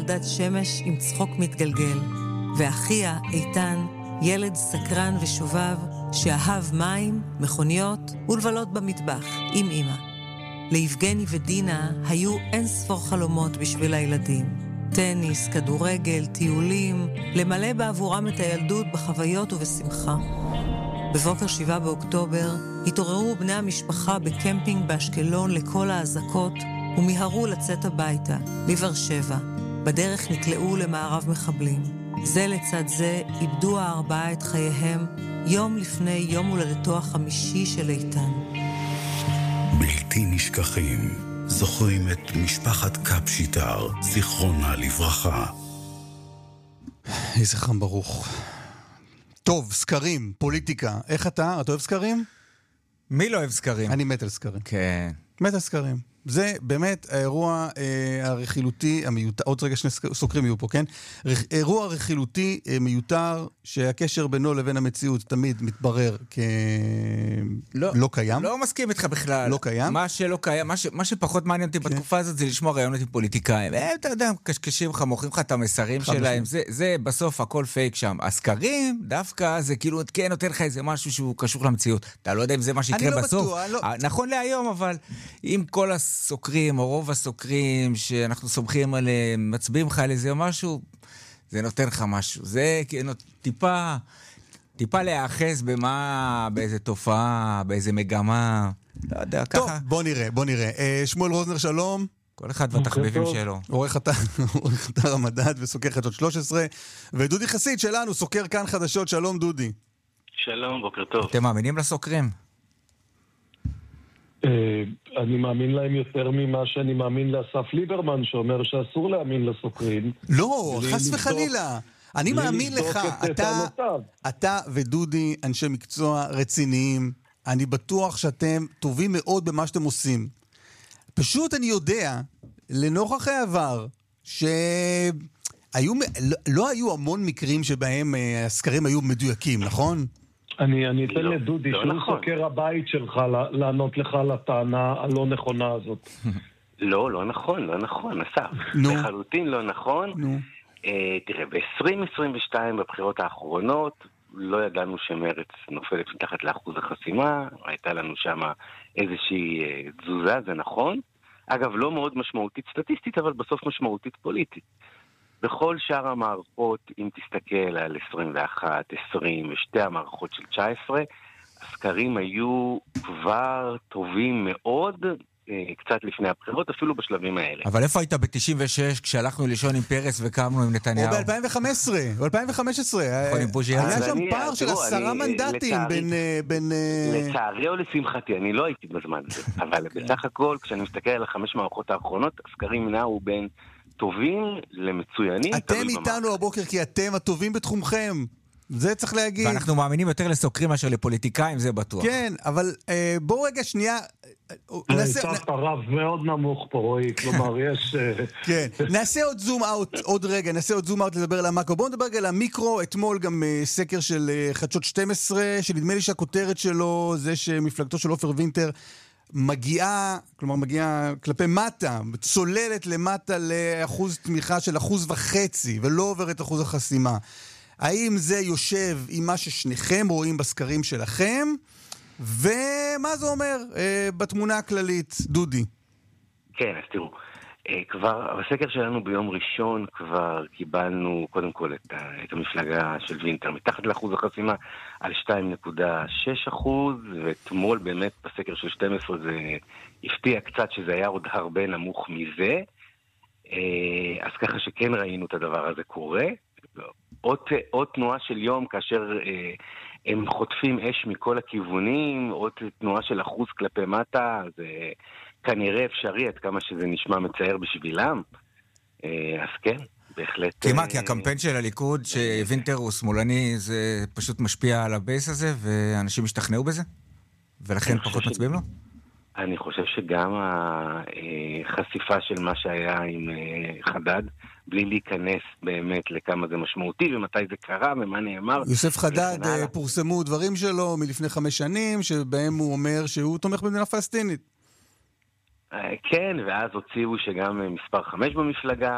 מדד שמש עם צחוק מתגלגל, ואחיה, איתן, ילד סקרן ושובב, שאהב מים, מכוניות ולבלות במטבח עם אמא. ליבגני ודינה היו אין ספור חלומות בשביל הילדים. טניס, כדורגל, טיולים, למלא בעבורם את הילדות בחוויות ובשמחה. בבוקר 7 באוקטובר התעוררו בני המשפחה בקמפינג באשקלון לכל האזעקות ומיהרו לצאת הביתה, לבאר שבע. בדרך נקלעו למערב מחבלים. זה לצד זה איבדו הארבעה את חייהם יום לפני יום הולדתו החמישי של איתן. בלתי נשכחים, זוכרים את משפחת קפשיטר, זיכרונה לברכה. יהי זכרם ברוך. טוב, סקרים, פוליטיקה. איך אתה? אתה אוהב סקרים? מי לא אוהב סקרים? אני מת על סקרים. כן. מת על סקרים. זה באמת האירוע הרכילותי המיותר, עוד רגע שני סוקרים יהיו פה, כן? אירוע רכילותי מיותר שהקשר בינו לבין המציאות תמיד מתברר לא קיים. לא מסכים איתך בכלל. לא קיים. מה שלא קיים, מה שפחות מעניין אותי בתקופה הזאת זה לשמוע רעיונות עם פוליטיקאים. אתה יודע, קשקשים לך, מוכרים לך את המסרים שלהם. זה בסוף הכל פייק שם. הסקרים דווקא זה כאילו כן נותן לך איזה משהו שהוא קשור למציאות. אתה לא יודע אם זה מה שיקרה בסוף. נכון להיום, אבל עם כל הסוקרים, או רוב הסוקרים שאנחנו סומכים עליהם, מצביעים לך על איזה משהו, זה נותן לך משהו. זה טיפה להאחז באיזה תופעה, באיזה מגמה. לא יודע, ככה. טוב, בוא נראה. שמואל רוזנר, שלום. כל אחד והתחביבים שלו. עורך אתר המדד וסוקר חדשות 13, ודודי חסיד שלנו, סוקר כאן חדשות. שלום דודי. שלום, בוקר טוב. אתם מאמינים לסוקרים? אני מאמין להם יותר ממה שאני מאמין לאסף ליברמן, שאומר שאסור להאמין לסוקרים. לא, חס וחלילה. אני מאמין לך, אתה ודודי אנשי מקצוע רציניים, אני בטוח שאתם טובים מאוד במה שאתם עושים. פשוט אני יודע, לנוכח העבר, לא היו המון מקרים שבהם הסקרים היו מדויקים, נכון? אני אתן לדודי, שהוא סוקר הבית שלך, לענות לך על הטענה הלא נכונה הזאת. לא נכון, אסף. לחלוטין לא נכון. תראה, ב-2022 בבחירות האחרונות, לא ידענו שמרץ נופלת מתחת לאחוז החסימה, הייתה לנו שם איזושהי תזוזה, זה נכון. אגב, לא מאוד משמעותית סטטיסטית, אבל בסוף משמעותית פוליטית. בכל שאר המערכות, אם תסתכל על 21, 20 ושתי המערכות של 19, הסקרים היו כבר טובים מאוד, קצת לפני הבחירות, אפילו בשלבים האלה. אבל איפה היית ב-96 כשהלכנו לישון עם פרס וקמנו עם נתניהו? או ב-2015. היה שם פער של 10 מנדטים בין... לצערי או לשמחתי, אני לא הייתי בזמן הזה. אבל בסך הכל, כשאני מסתכל על 5 מערכות האחרונות, הסקרים נעו בין טובים למצוינים. אתם איתנו הבוקר כי אתם הטובים בתחומכם. זה צריך להגיד. ואנחנו מאמינים יותר לסוקרים מאשר לפוליטיקאים, זה בטוח. כן, אבל בואו רגע שנייה... הצעת הרב מאוד נמוך פה, רואי, כלומר יש... כן, נעשה עוד זום אאוט, עוד רגע, נעשה עוד זום אאוט לדבר על המקרו. בואו נדבר על המיקרו, אתמול גם סקר של חדשות 12, שנדמה לי שהכותרת שלו זה שמפלגתו של עופר וינטר מגיעה כלפי מטה, צוללת למטה לאחוז תמיכה של 1.5%, ולא עובר את אחוז החסימה. האם זה יושב עם מה ששניכם רואים בסקרים שלכם? ומה זה אומר בתמונה הכללית, דודי? כן, אז תראו, כבר בסקר שלנו ביום ראשון כבר קיבלנו קודם כל את המפלגה של וינטר מתחת לאחוז החסימה על 2.6%, ואתמול באמת בסקר של 12 זה הפתיע קצת שזה היה עוד הרבה נמוך מזה, אז ככה שכן ראינו את הדבר הזה קורה. עוד תנועה של יום כאשר הם חוטפים אש מכל הכיוונים, עוד תנועה של אחוז כלפי מטה, זה כנראה אפשרי עד כמה שזה נשמע מצער בשבילם. אז כן, בהחלט... כי הקמפיין של הליכוד שווינטר הוא שמאלני, זה פשוט משפיע על הבייס הזה, ואנשים השתכנעו בזה? ולכן פחות מצביעים לו? אני חושב שגם החשיפה של מה שהיה עם חדד, בלי להיכנס באמת לכמה זה משמעותי, ומתי זה קרה, ומה נאמר. יוסף חדד, פורסמו דברים שלו מלפני 5 שנים, שבהם הוא אומר שהוא תומך במדינה פלסטינית. כן, ואז הוציאו שגם מספר 5 במפלגה,